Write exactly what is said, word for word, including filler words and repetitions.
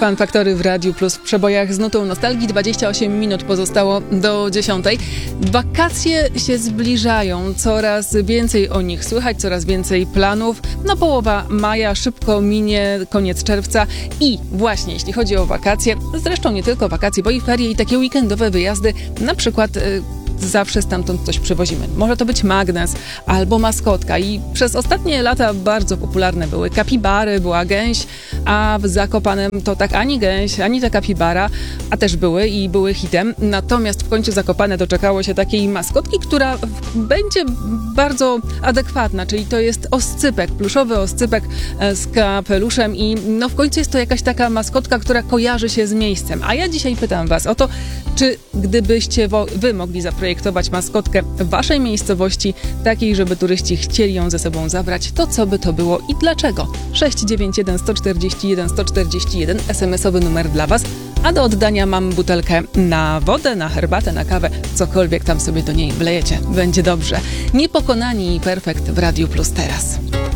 Fan Factory w Radiu Plus w przebojach z nutą nostalgii. dwadzieścia osiem minut pozostało do dziesiątej. Wakacje się zbliżają, coraz więcej o nich słychać, coraz więcej planów. No połowa maja, szybko minie koniec czerwca i właśnie jeśli chodzi o wakacje, zresztą nie tylko wakacje, bo i ferie i takie weekendowe wyjazdy, na przykład y, zawsze stamtąd coś przywozimy. Może to być magnes albo maskotka i przez ostatnie lata bardzo popularne były kapibary, była gęś, a w Zakopanem to tak ani gęś, ani ta kapibara, a też były i były hitem. Natomiast w końcu Zakopane doczekało się takiej maskotki, która będzie bardzo adekwatna, czyli to jest oscypek, pluszowy oscypek z kapeluszem i no w końcu jest to jakaś taka maskotka, która kojarzy się z miejscem. A ja dzisiaj pytam was o to, czy gdybyście wy mogli zaprojektować maskotkę w waszej miejscowości, takiej, żeby turyści chcieli ją ze sobą zabrać, to co by to było i dlaczego? sześć dziewięć jeden, sto czterdzieści jeden, sto czterdzieści jeden, es em esowy numer dla was, a do oddania mam butelkę na wodę, na herbatę, na kawę, cokolwiek tam sobie do niej wlejecie. Będzie dobrze. Niepokonani i Perfekt w Radiu Plus teraz.